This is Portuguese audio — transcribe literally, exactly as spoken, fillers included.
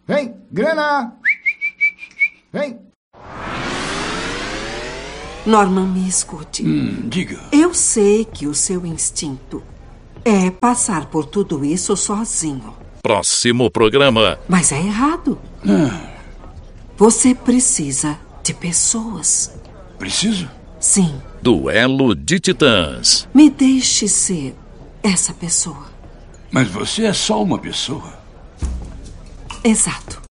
Vem, grana! Vem! Norman, me escute. Hum, diga. Eu sei que o seu instinto é passar por tudo isso sozinho. Próximo programa. Mas é errado. Ah. Você precisa de pessoas. Preciso? Sim. Duelo de Titãs. Me deixe ser essa pessoa. Mas você é só uma pessoa. Exato.